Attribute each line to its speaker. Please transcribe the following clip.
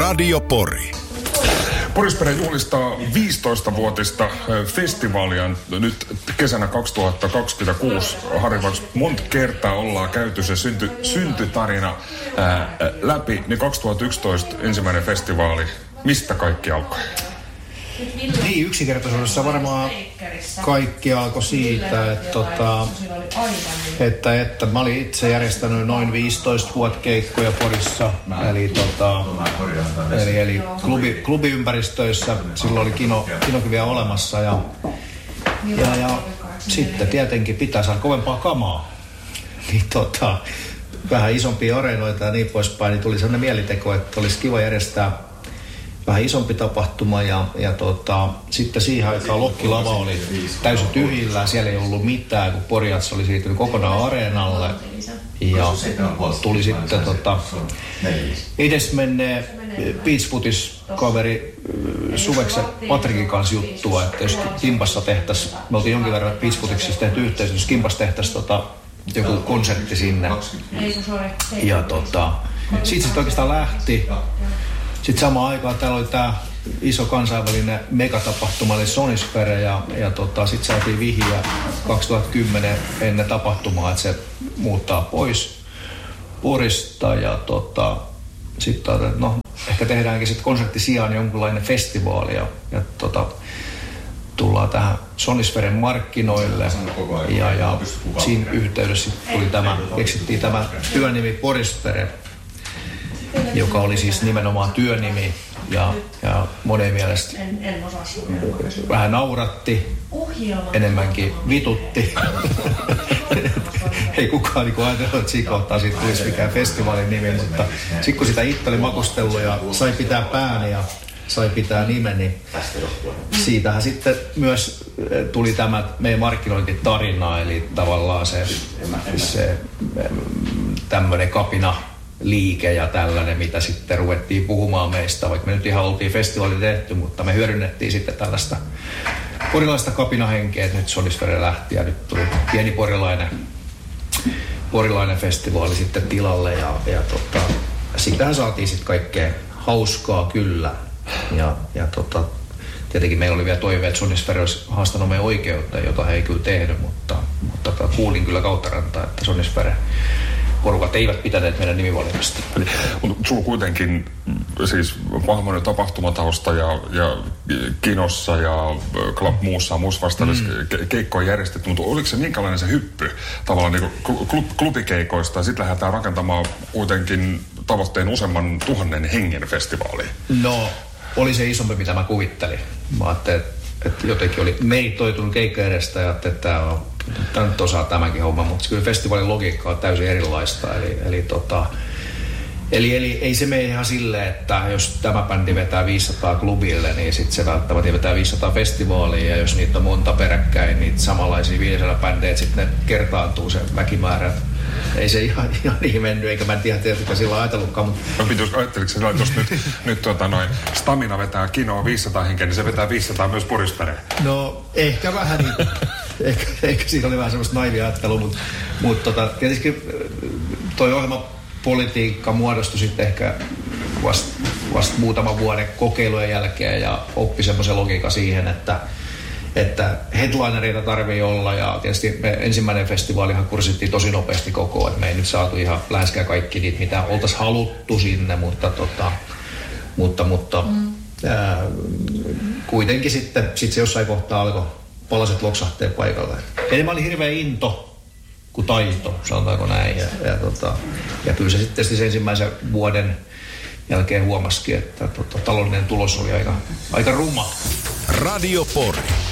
Speaker 1: Radio Pori.
Speaker 2: Porispere juhlistaa 15-vuotista festivaalia nyt kesänä 2026. Harri, monta kertaa ollaan käyty se syntytarina läpi, niin 2011 ensimmäinen festivaali. Mistä kaikki alkoi?
Speaker 3: Niin, yksinkertaisuudessa varmaan kaikki alkoi siitä, että mä olin itse järjestänyt noin 15 vuotta keikkoja Porissa, eli klubiympäristöissä, silloin oli kinokin vielä olemassa ja sitten tietenkin pitää saada kovempaa kamaa, niin vähän isompia areenoita ja niin poispäin, niin tuli sellainen mieliteko, että olisi kiva järjestää vähän isompi tapahtuma ja sitten siihen aikaan Lokkilava oli täysin tyhjillään, siellä ei ollut mitään, kun Porjats oli siirtynyt kokonaan areenalle ja tuli sitten edesmenneen Beachfootis-kaveri Suveksen Patrikin kanssa juttua, että jos Kimpassa tehtäisiin, me oltiin jonkin verran Beachfootiksessa tehty yhteisö, jos Kimpassa tehtäisiin joku konsertti sinne ja siitä oikeastaan lähti. Sitten samaan aikaan täällä oli tämä iso kansainvälinen megatapahtuma, eli Sonisphere, ja sitten saatiin vihjeä 2010 ennen tapahtumaa, että se muuttaa pois Porista, ja sitten ajattelin, että no, ehkä tehdäänkin sitten konsertti sijaan jonkunlainen festivaali, ja tullaan tähän Sonisphere markkinoille, ja siinä yhteydessä tuli keksittiin tämä työnimi Porisphere, joka oli siis nimenomaan työnimi ja monen mielestä vähän nauratti, enemmänkin vitutti. Ei kukaan ajatellut, että siinä kohtaa siitä tulisi mikään festivaalin nimi, mutta sitten kun sitä itse oli makustellut ja sai pitää pään ja sai pitää nimen, niin siitähän sitten myös tuli tämä meidän markkinointitarina, eli tavallaan se tämmöinen kapina liike ja tällainen, mitä sitten ruvettiin puhumaan meistä, vaikka me nyt ihan oltiin festivaali tehty, mutta me hyödynnettiin sitten tällaista porilaista kapinahenkeä, että nyt Sonisphere lähti ja nyt tuli pieni porilainen festivaali sitten tilalle ja siitähän saatiin sitten kaikkea hauskaa kyllä ja tietenkin meillä oli vielä toive, että Sonisphere olisi haastanut meidän oikeutta, jota he ei kyllä tehnyt, mutta kuulin kyllä kautta rantaa, että Sonisphere porukat eivät pitäneet meidän nimivalinnasta.
Speaker 2: Mutta sulla kuitenkin siis vahvoinen tapahtumatausta ja kinossa ja muussa vastaavissa keikkoja järjestetty, mutta oliko se minkälainen se hyppy tavallaan niin klubikeikoista ja sitten lähdetään rakentamaan kuitenkin tavoitteen useamman 1000 hengen festivaaliin?
Speaker 3: No, oli se isompi, mitä mä kuvittelin. Mä ajattelin, että jotenkin oli meritoitunut keikka edestä ja ajattelin, että tämä nyt osaa tämänkin homma, mutta kyllä festivaalin logiikka on täysin erilaista. Eli ei se mene ihan silleen, että jos tämä bändi vetää 500 klubille, niin sitten se välttämättä vetää 500 festivaalia, ja jos niitä on monta peräkkäin, niitä samanlaisia 500 bändejä, sitten ne kertaantuu se väkimäärä. Ei se ihan niin mennyt, eikä mä en tiedä, että sillä ajatellutkaan. Mutta
Speaker 2: ajatteliko sä, että jos nyt Stamina vetää kinoa 500 henkeä, niin se vetää 500 myös Porispereen?
Speaker 3: No, ehkä vähän niin. Ehkä siinä oli vähän semmoista naivia ajattelua, mutta tietysti toi ohjelmapolitiikka muodostui sitten ehkä vasta muutaman vuoden kokeilujen jälkeen ja oppi semmoisen logiikan siihen, että headlinereita tarvii olla ja tietysti me ensimmäinen festivaalihan kursittiin tosi nopeasti koko, että me ei nyt saatu ihan läheskään kaikki niitä, mitä oltaisiin haluttu sinne, mutta kuitenkin sitten se jossain kohtaa alkoi palaset loksahteen paikalle. Enemmän oli hirveä into kuin taito, sanotaanko näin. Ja kyllä se sitten se ensimmäisen vuoden jälkeen huomasikin, että taloudellinen tulos oli aika ruma.
Speaker 1: Radio Pori.